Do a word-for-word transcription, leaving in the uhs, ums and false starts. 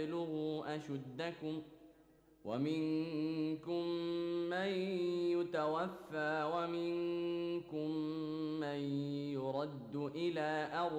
بلغوا أشدكم ومنكم من يتوفى ومنكم من يرد إلى أرض